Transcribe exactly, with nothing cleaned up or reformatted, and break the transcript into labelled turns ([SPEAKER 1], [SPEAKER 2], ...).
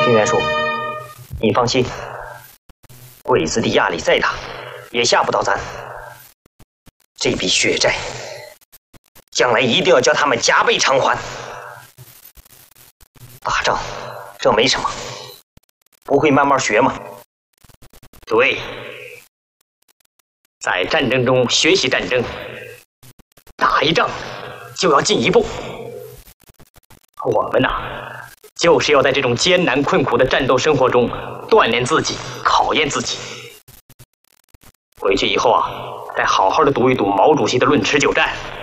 [SPEAKER 1] 平原说：“你放心，鬼子的压力再大，也吓不到咱。这笔血债，将来一定要叫他们加倍偿还。打仗，这没什么，不会慢慢学吗？”对，在战争中学习战争，打一仗就要进一步。我们呐、啊，就是要在这种艰难困苦的战斗生活中锻炼自己，考验自己。回去以后啊，再好好的读一读毛主席的《论持久战》，